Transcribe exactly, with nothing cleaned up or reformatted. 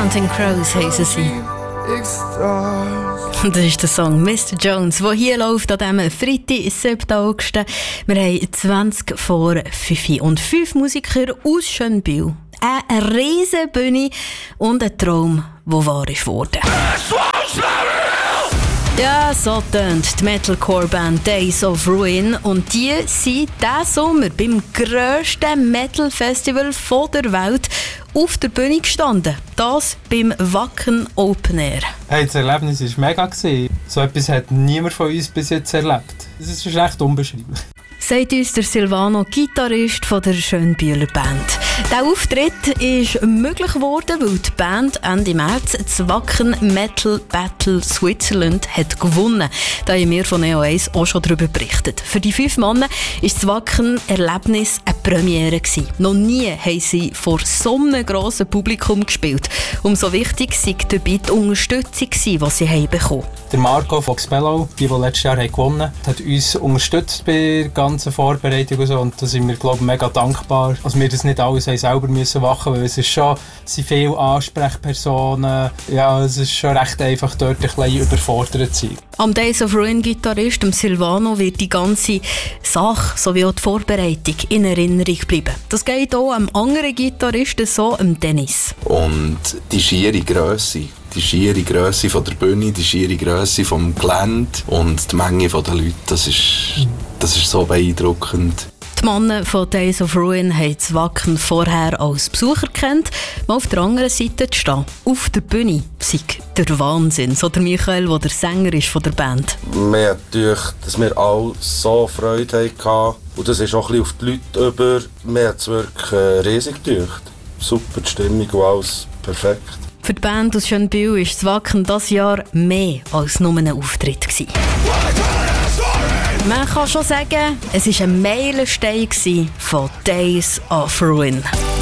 Counting Crows heissen sie. Das ist der Song Mister Jones, der hier läuft an diesem Freitag, siebten August. Wir haben zwanzig vor fünf und fünf Musiker aus Schönbühl. Eine riesige Bühne und ein Traum, der wahr ist worden. Ja, so tönt die Metalcore-Band Days of Ruin und die sind diesen Sommer beim grössten Metal-Festival der Welt auf der Bühne gestanden. Das beim Wacken Open Air. Hey, das Erlebnis war mega. So etwas hat niemand von uns bis jetzt erlebt. Das ist echt unbeschreiblich. Sagt uns der Silvano, Gitarrist von der Schönbühler Band. Der Auftritt ist möglich geworden, weil die Band Ende März das Wacken Metal Battle Switzerland hat gewonnen. Da haben wir von Neo eins auch schon darüber berichtet. Für die fünf Männer war das Wacken-Erlebnis eine Premiere gewesen. Noch nie haben sie vor so einem grossen Publikum gespielt. Umso wichtig war dabei die Unterstützung, die sie haben bekommen. Der Marco von Xpello, die, die letztes Jahr gewonnen haben, hat uns unterstützt bei der ganzen Vorbereitung und so. Und da sind wir, glaube ich, mega dankbar, dass wir das nicht alles selber müssen machen, weil es ist schon, es sind viele Ansprechpersonen. Ja, es ist schon recht einfach, dort ein bisschen überfordert zu sein. Am Days of Ruin Gitarrist Silvano wird die ganze Sache sowie auch die Vorbereitung in Erinnerung bleiben. Das geht auch am anderen Gitarristen so, am Dennis. Und die schiere Grösse. Die schiere Grösse von der Bühne, die schiere Grösse vom Gelände und die Menge der Leute, das ist, das ist so beeindruckend. Die Männer von Days of Ruin haben das Wacken vorher als Besucher kennt, mal auf der anderen Seite zu stehen. Auf der Bühne sei der Wahnsinn, so der Michael, der der Sänger ist von der Band. Mir hat gedacht, dass wir alle so Freude hatten. Und das ist auch ein bisschen auf die Leute über. Mir hat es wirklich riesig gedacht. Super die Stimmung und alles perfekt. Für die Band aus Schönbühl war das Wacken dieses Jahr mehr als nur ein Auftritt gewesen. Man kann schon sagen, es war ein Meilenstein von Days of Ruin.